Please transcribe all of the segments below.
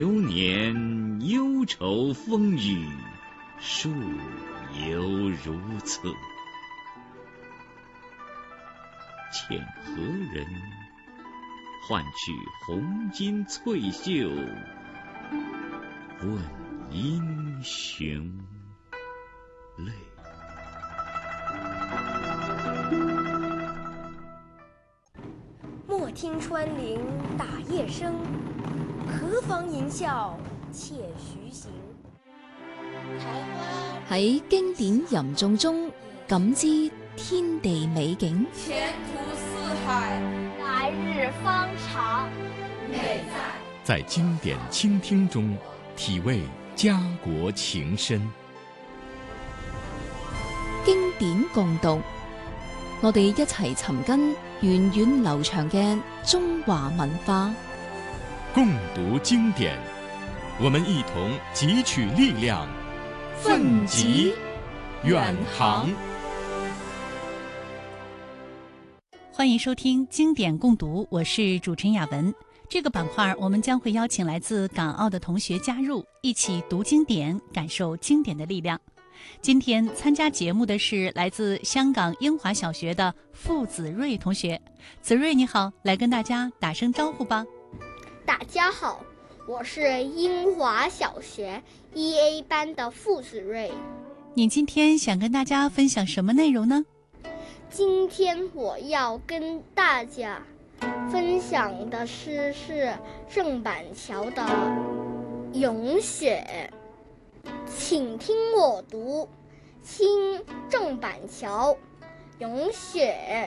流年忧愁风雨，树犹如此。遣何人换取红巾翠袖，问英雄泪。 莫听穿林打叶声，何妨吟啸且徐行。 喺經典吟誦中感知天地美景， 前途似海， 来日方长。 美在经典倾听中体味家国情深。 經典共讀，我哋一齊尋根源遠流長嘅中華文化。 共讀經典，我們一同汲取力量，奮楫遠航。 歡迎收聽經典共讀，我是主持人雅文。這個板塊我們將會邀請來自港澳的同學加入，一起讀經典，感受經典的力量。今天參加節目的是來自香港英華小學的傅子睿同學。子睿你好，來跟大家打聲招呼吧。 大家好，我是英華小學 1A 班的傅子睿。 你今天想跟大家分享什麼內容呢？ 今天我要跟大家分享的詩是郑板橋的《咏雪》，請聽我讀《清郑板橋咏雪》。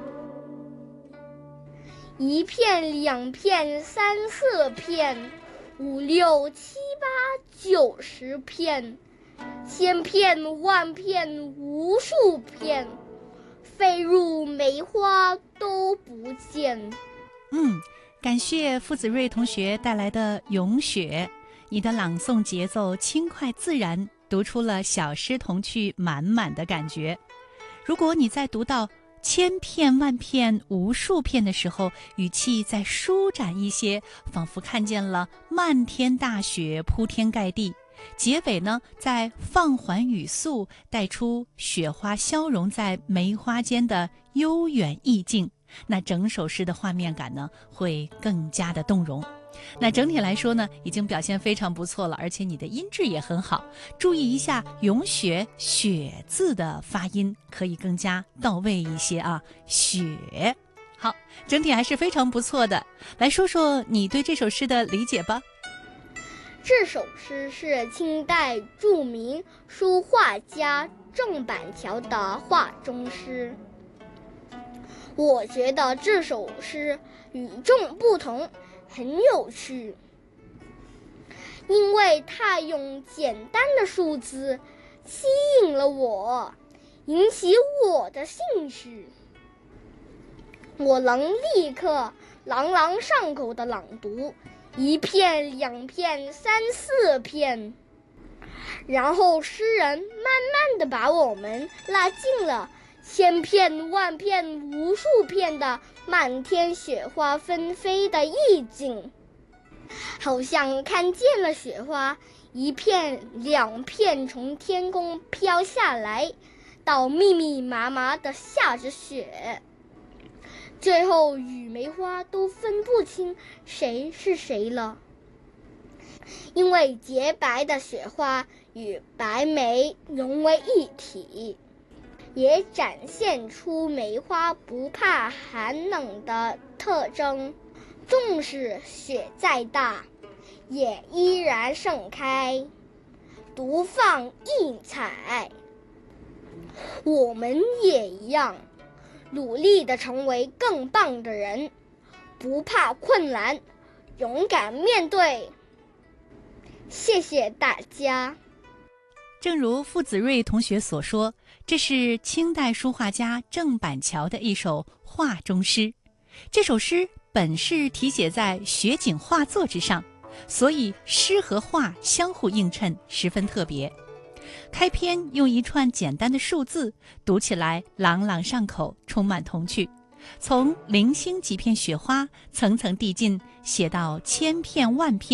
一片兩片三四片，五六七八九十片，千片萬片無數片，飛入梅花都不見。 感謝傅子睿同學帶來的《咏雪》，你的朗誦節奏輕快自然，讀出了小詩童趣滿滿的感覺。如果你在讀到千片萬片無數片的時候，語氣再舒展一些，仿佛看見了漫天大雪鋪天蓋地，結尾呢再放緩語速，帶出雪花消融在梅花間的悠遠意境，那整首詩的畫面感呢會更加的動容。那整體來說呢，已經表現非常不錯了，而且你的音質也很好。注意一下咏雪雪字的發音，可以更加到位一些啊。雪，好，整體還是非常不錯的。來說說你對這首詩的理解吧。 這首詩是清代著名書畫家郑板橋的畫中詩。我覺得這首詩與眾不同，很有趣，因為它用簡單的數字吸引了我，引起我的興趣。我能立刻朗朗上口地朗讀一片兩片三四片，然後詩人慢慢地把我們拉進了千片萬片無數片的漫天雪花紛飛的意境，好像看見了雪花一片兩片從天空飄下來，到密密麻麻的下着雪，最後與梅花都分不清誰是誰了，因為潔白的雪花與白梅融為一體，也展現出梅花不怕寒冷的特徵，縱使雪再大，也依然盛開，獨放異彩。我們也一樣，努力地成為更棒的人，不怕困難，勇敢面對。謝謝大家。 正如傅子睿同學所說，這是清代書畫家郑板橋的一首畫中詩。這首詩本是題寫在雪景畫作之上，所以詩和畫相互映襯，十分特別。開篇用一串簡單的數字，讀起來朗朗上口，充滿童趣。從零星幾片雪花層層遞進，寫到千片萬片，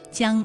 将